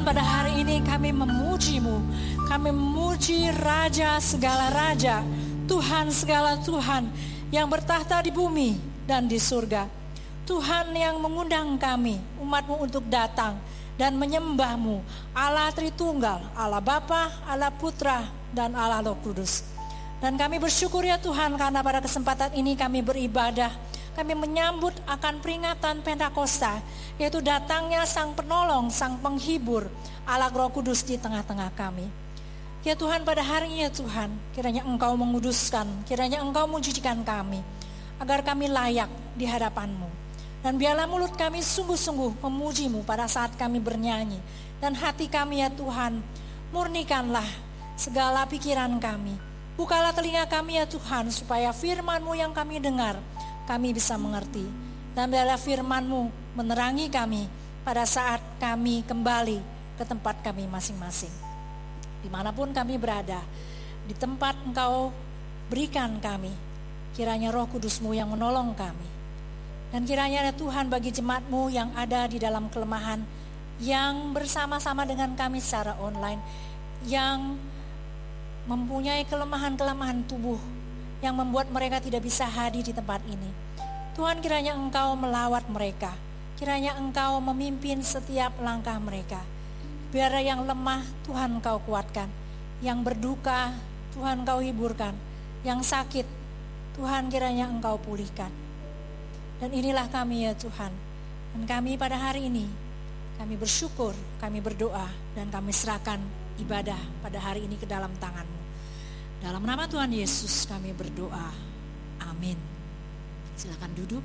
Tuhan, pada hari ini kami memuji-Mu. Kami memuji Raja segala Raja, Tuhan segala Tuhan yang bertahta di bumi dan di surga. Tuhan yang mengundang kami, umat-Mu, untuk datang dan menyembah-Mu, Allah Tritunggal, Allah Bapa, Allah Putra, dan Allah Roh Kudus. Dan kami bersyukur ya Tuhan, karena pada kesempatan ini kami beribadah. Kami menyambut akan peringatan Pentakosta, yaitu datangnya Sang Penolong, Sang Penghibur, Allah Roh Kudus di tengah-tengah kami. Ya Tuhan, pada hari ini ya Tuhan, kiranya Engkau menguduskan, kiranya Engkau mencucikan kami, agar kami layak di hadapan-Mu. Dan biarlah mulut kami sungguh-sungguh memuji-Mu pada saat kami bernyanyi. Dan hati kami ya Tuhan, murnikanlah segala pikiran kami. Bukalah telinga kami ya Tuhan, supaya firman-Mu yang kami dengar, kami bisa mengerti. Dan biarlah firman-Mu menerangi kami pada saat kami kembali ke tempat kami masing-masing. Dimanapun kami berada, di tempat Engkau berikan kami, kiranya Roh Kudus-Mu yang menolong kami. Dan kiranya ya Tuhan, bagi jemaat-Mu yang ada di dalam kelemahan, yang bersama-sama dengan kami secara online, yang mempunyai kelemahan-kelemahan tubuh, yang membuat mereka tidak bisa hadir di tempat ini. Tuhan, kiranya Engkau melawat mereka, kiranya Engkau memimpin setiap langkah mereka. Biar yang lemah Tuhan Engkau kuatkan, yang berduka Tuhan Engkau hiburkan, yang sakit Tuhan kiranya Engkau pulihkan. Dan inilah kami ya Tuhan. Dan kami pada hari ini, kami bersyukur, kami berdoa, dan kami serahkan ibadah pada hari ini ke dalam tangan-Mu. Dalam nama Tuhan Yesus kami berdoa. Amin. Silakan duduk.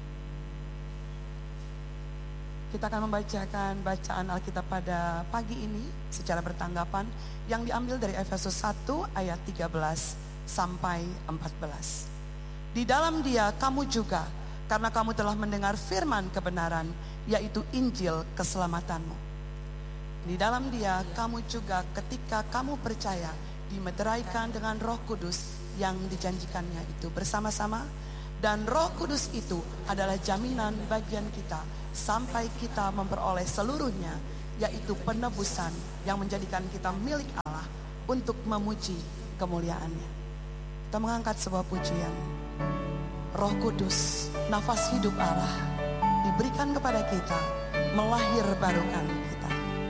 Kita akan membacakan bacaan Alkitab pada pagi ini secara bertanggapan yang diambil dari Efesus 1 ayat 13 sampai 14. Di dalam Dia kamu juga, karena kamu telah mendengar firman kebenaran, yaitu Injil keselamatanmu. Di dalam Dia kamu juga ketika kamu percaya dimeteraikan dengan Roh Kudus yang dijanjikannya itu bersama-sama. Dan Roh Kudus itu adalah jaminan bagian kita sampai kita memperoleh seluruhnya, yaitu penebusan yang menjadikan kita milik Allah untuk memuji kemuliaan-Nya. Kita mengangkat sebuah pujian. Roh Kudus, nafas hidup Allah, diberikan kepada kita, melahirbarukan